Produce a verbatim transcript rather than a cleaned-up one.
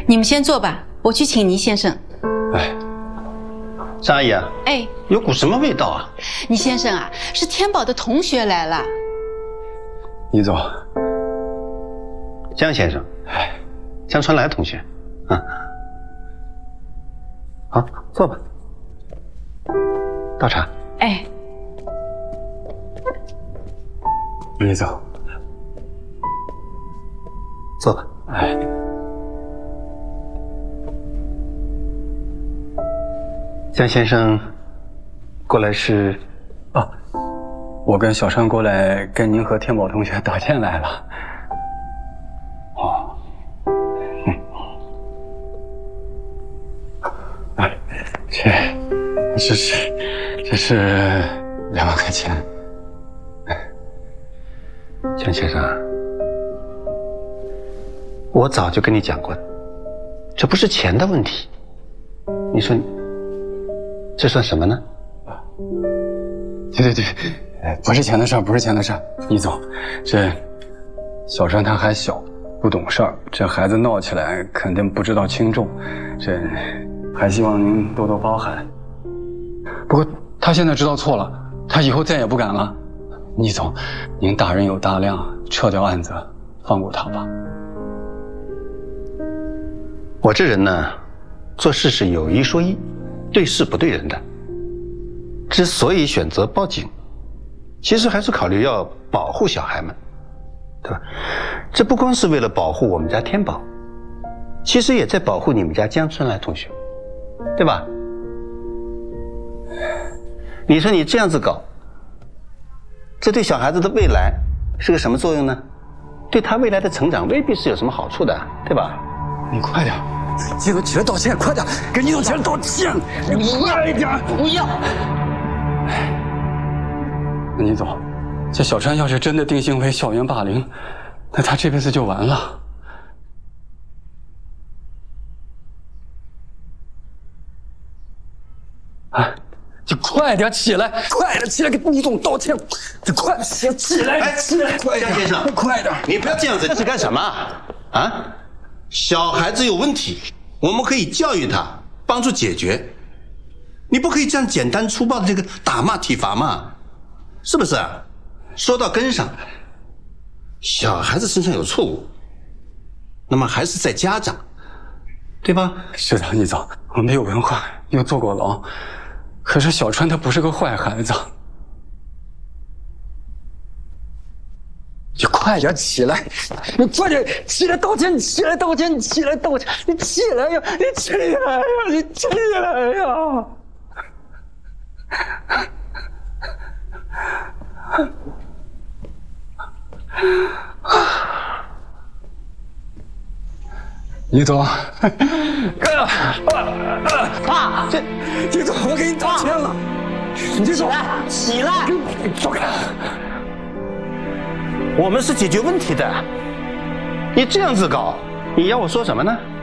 你们先坐吧，我去请倪先生。 哎，张阿姨啊， 哎， 有股什么味道啊？ 倪先生啊，是天宝的同学来了。 倪总，江先生，哎，江春来同学，嗯，好，坐吧。倒茶。 哎， 倪总，坐吧。哎。江先生，过来是，啊，我跟小川过来跟您和天宝同学道歉来了。哦，嗯，哎，这，这是，这是两万块钱。江先生，我早就跟你讲过，这不是钱的问题。你说，这算什么呢？对对对，不是钱的事儿，不是钱的事儿。倪总，这小川他还小，不懂事儿，这孩子闹起来肯定不知道轻重，这还希望您多多包涵。不过他现在知道错了，他以后再也不敢了。倪总，您大人有大量，撤掉案子，放过他吧。我这人呢，做事是有一说一，对事不对人的。之所以选择报警，其实还是考虑要保护小孩们，对吧？这不光是为了保护我们家天宝，其实也在保护你们家江春来同学，对吧？你说你这样子搞，这对小孩子的未来是个什么作用呢？对他未来的成长未必是有什么好处的，对吧？你快点，季总起来道歉，快点，给倪总起来道歉，你快点，不要。那倪总，这小川要是真的定性为校园霸凌，那他这辈子就完了。啊！你快点起来，快点起来给倪总道歉！你快点起来，哎，起来！快点，江先生，快点！你不要这样子，你是干什么？啊？小孩子有问题，我们可以教育他，帮助解决。你不可以这样简单粗暴的这个打骂体罚嘛？是不是？说到根上，小孩子身上有错误，那么还是在家长，对吧？是的，倪总，我没有文化，又坐过牢。可是小川他不是个坏孩子，你快点起来，你快点起来道歉，你起来道歉，你起来道歉，你起来呀，你起来呀，你起来呀！倪总，啊爸， 这倪总，我给你道歉了。倪总， 起来， 走开！我们是解决问题的，你这样子搞，你要我说什么呢？